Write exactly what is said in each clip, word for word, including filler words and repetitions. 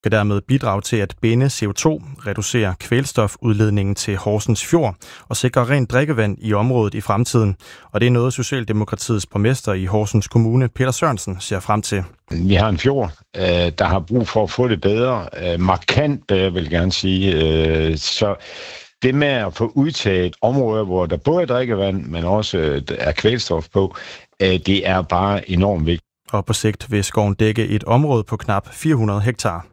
kan dermed bidrage til at binde C O to, reducere kvælstofudledningen til Horsens Fjord og sikre rent drikkevand i området i fremtiden. Og det er noget, Socialdemokratiets borgmester i Horsens Kommune, Peter Sørensen, ser frem til. Vi har en fjord, der har brug for at få det bedre, markant bedre, vil jeg gerne sige. Så det med at få udtaget områder, hvor der både er drikkevand, men også er kvælstof på, det er bare enormt vigtigt. Og på sigt vil skoven dække et område på knap fire hundrede hektar.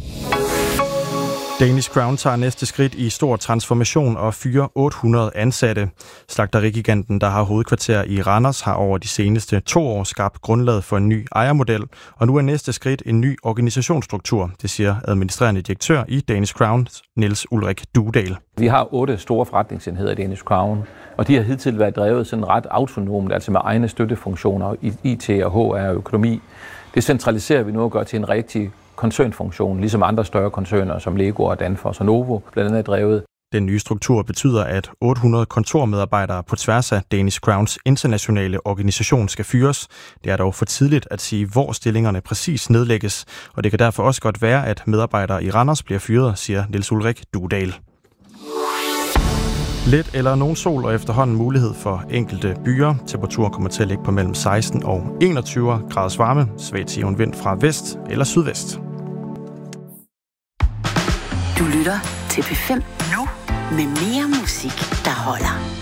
Danish Crown tager næste skridt i stor transformation og fyrer otte hundrede ansatte. Slagterigiganten, der har hovedkvarter i Randers, har over de seneste to år skabt grundlaget for en ny ejermodel, og nu er næste skridt en ny organisationsstruktur, det siger administrerende direktør i Danish Crown, Niels Ulrik Dugdal. Vi har otte store forretningsenheder i Danish Crown, og de har hidtil været drevet sådan ret autonomt, altså med egne støttefunktioner i I T og H R og økonomi. Det centraliserer vi nu og gør til en rigtig koncernfunktion, ligesom andre større koncerner som Lego og Danfoss og Novo blandt andet er drevet. Den nye struktur betyder, at otte hundrede kontormedarbejdere på tværs af Danish Crowns internationale organisation skal fyres. Det er dog for tidligt at sige, hvor stillingerne præcis nedlægges, og det kan derfor også godt være, at medarbejdere i Randers bliver fyret, siger Niels Ulrik Dugdal. Lidt eller nogen sol og efterhånden mulighed for enkelte byer. Temperaturen kommer til at ligge på mellem seksten og enogtyve graders varme. Svag til jævn vind fra vest eller sydvest. Du lytter til P fem nu med mere musik, der holder.